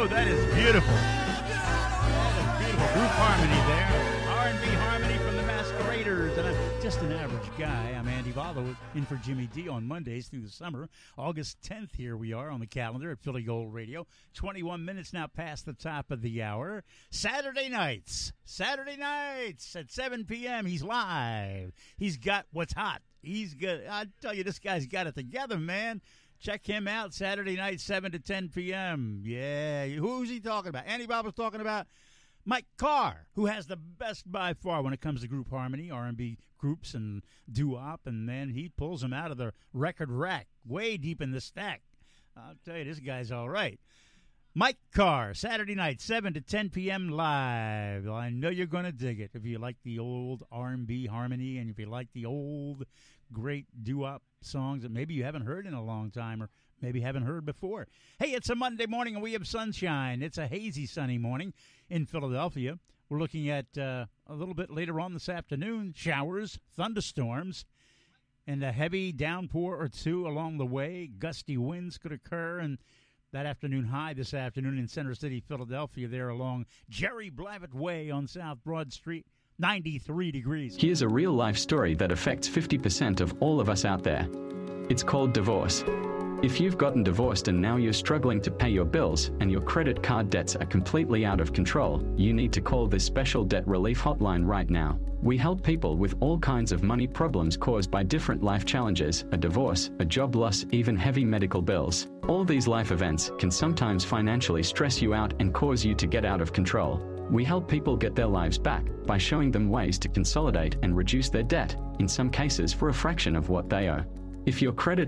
that is beautiful. That is beautiful. Group harmony there. R&B harmony from the Masqueraders. And I'm just an average guy. I'm Andy Vallo in for Jimmy D on Mondays through the summer. August 10th, here we are on the calendar at Philly Gold Radio. 21 minutes now past the top of the hour. Saturday nights at 7 p.m. He's live. He's got what's hot. He's good. I tell you, this guy's got it together, man. Check him out Saturday night, 7 to 10 p.m. Yeah. Who's he talking about? Andy Bob was talking about Mike Carr, who has the best by far when it comes to group harmony, R&B groups and doo-wop, and then he pulls them out of the record rack, way deep in the stack. I'll tell you, this guy's all right. Mike Carr, Saturday night, 7 to 10 p.m. live. Well, I know you're going to dig it if you like the old R&B harmony and if you like the old great doo-wop songs that maybe you haven't heard in a long time or maybe haven't heard before. Hey, it's a Monday morning and we have sunshine. It's a hazy, sunny morning in Philadelphia. We're looking at a little bit later on this afternoon, showers, thunderstorms, and a heavy downpour or two along the way. Gusty winds could occur, and that afternoon high this afternoon in Center City, Philadelphia, there along Jerry Blavat Way on South Broad Street, 93 degrees. Here's a real-life story that affects 50% of all of us out there. It's called divorce. If you've gotten divorced and now you're struggling to pay your bills and your credit card debts are completely out of control, you need to call this special debt relief hotline right now. We help people with all kinds of money problems caused by different life challenges, a divorce, a job loss, even heavy medical bills. All these life events can sometimes financially stress you out and cause you to get out of control. We help people get their lives back by showing them ways to consolidate and reduce their debt, in some cases for a fraction of what they owe. If your credit